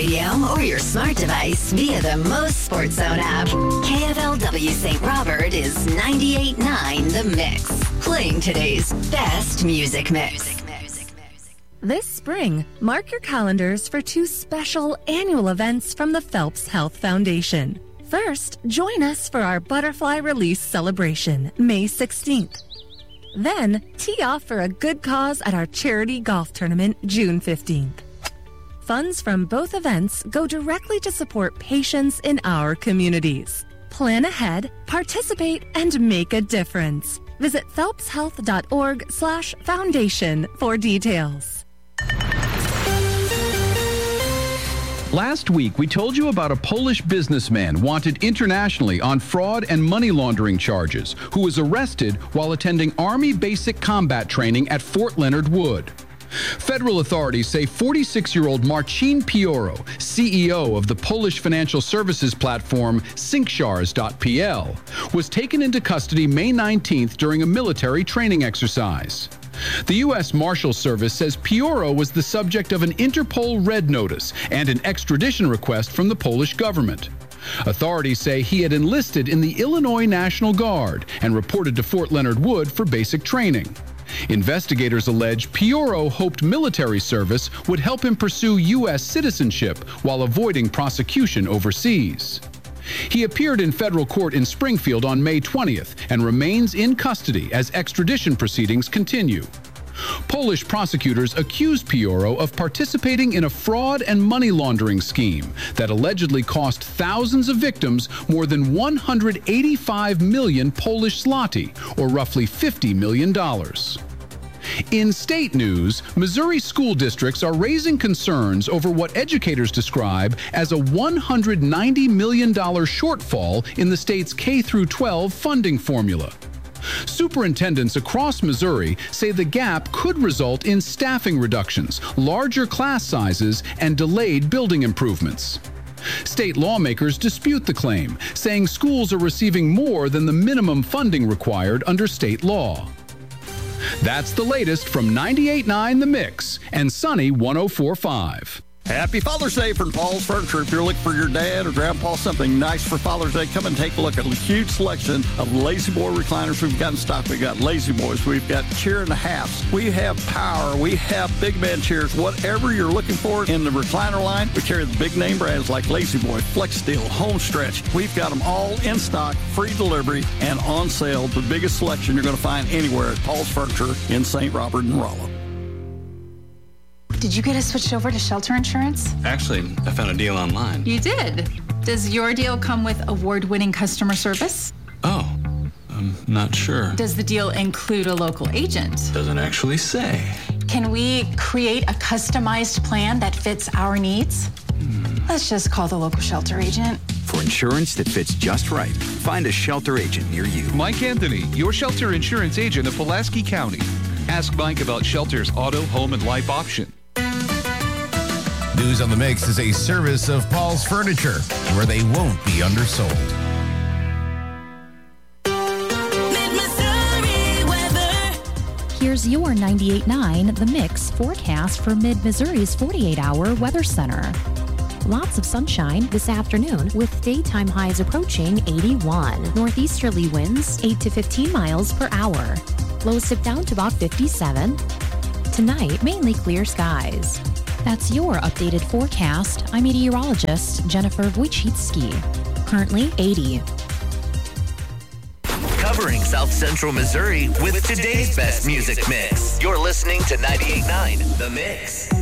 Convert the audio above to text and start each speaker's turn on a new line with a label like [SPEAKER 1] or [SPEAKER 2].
[SPEAKER 1] radio or your smart device via the Most Sports Zone app. KFLW St. Robert is 98.9 The Mix. Playing today's best music mix.
[SPEAKER 2] This spring, mark your calendars for 2 special annual events from the Phelps Health Foundation. First, join us for our Butterfly Release celebration, May 16th. Then, tee off for a good cause at our charity golf tournament, June 15th. Funds from both events go directly to support patients in our communities. Plan ahead, participate, and make a difference. Visit phelpshealth.org/foundation for details.
[SPEAKER 3] Last week, we told you about a Polish businessman wanted internationally on fraud and money laundering charges who was arrested while attending Army basic combat training at Fort Leonard Wood. Federal authorities say 46-year-old Marcin Pioro, CEO of the Polish financial services platform Syncshars.pl, was taken into custody May 19th during a military training exercise. The U.S. Marshals Service says Pioro was the subject of an Interpol Red Notice and an extradition request from the Polish government. Authorities say he had enlisted in the Illinois National Guard and reported to Fort Leonard Wood for basic training. Investigators allege Pioro hoped military service would help him pursue U.S. citizenship while avoiding prosecution overseas. He appeared in federal court in Springfield on May 20th and remains in custody as extradition proceedings continue. Polish prosecutors accuse Pioro of participating in a fraud and money laundering scheme that allegedly cost thousands of victims more than 185 million Polish zloty, or roughly $50 million. In state news, Missouri school districts are raising concerns over what educators describe as a $190 million shortfall in the state's K-12 funding formula. Superintendents across Missouri say the gap could result in staffing reductions, larger class sizes, and delayed building improvements. State lawmakers dispute the claim, saying schools are receiving more than the minimum funding required under state law. That's the latest from 98.9 The Mix and Sunny 104.5.
[SPEAKER 4] Happy Father's Day from Paul's Furniture. If you're looking for your dad or grandpa something nice for Father's Day, come and take a look at a huge selection of Lazy Boy recliners we've got in stock. We've got Lazy Boys. We've got chair and a halves. We have power. We have big man chairs. Whatever you're looking for in the recliner line, we carry the big name brands like Lazy Boy, Flex Steel, Homestretch. We've got them all in stock, free delivery, and on sale. The biggest selection you're going to find anywhere at Paul's Furniture in St. Robert and Rollo.
[SPEAKER 5] Did you get us switched over to shelter insurance?
[SPEAKER 6] Actually, I found a deal online.
[SPEAKER 5] You did? Does your deal come with award-winning customer service?
[SPEAKER 6] Oh, I'm not sure.
[SPEAKER 5] Does the deal include a local agent?
[SPEAKER 6] Doesn't actually say.
[SPEAKER 5] Can we create a customized plan that fits our needs? Let's just call the local shelter agent.
[SPEAKER 7] For insurance that fits just right, find a shelter agent near you.
[SPEAKER 8] Mike Anthony, your shelter insurance agent of Pulaski County. Ask Mike about shelter's auto, home, and life option.
[SPEAKER 9] News on the Mix is a service of Paul's Furniture, where they won't be undersold.
[SPEAKER 10] Here's your 98.9 The Mix forecast for Mid-Missouri's 48-hour weather center. Lots of sunshine this afternoon with daytime highs approaching 81. Northeasterly winds 8 to 15 miles per hour. Lows dip down to about 57. Tonight, mainly clear skies. That's your updated forecast. I'm meteorologist Jennifer Wojcicki. Currently 80.
[SPEAKER 11] Covering South Central Missouri with today's best music mix. You're listening to 98.9 The Mix.